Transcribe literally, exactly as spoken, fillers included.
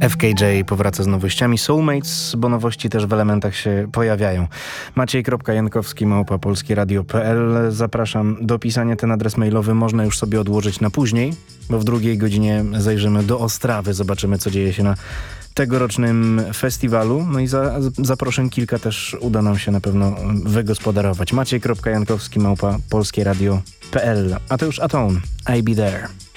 F K J powraca z nowościami Soulmates, bo nowości też w elementach się pojawiają. Maciej.Jankowski małpa polskieradio kropka p l. Zapraszam do pisania. Ten adres mailowy można już sobie odłożyć na później, bo w drugiej godzinie zajrzymy do Ostrawy, zobaczymy, co dzieje się na tegorocznym festiwalu. No i za, zaproszeń kilka też uda nam się na pewno wygospodarować. Maciej.Jankowski małpa polskieradio kropka p l. A to już Atone, I Be There.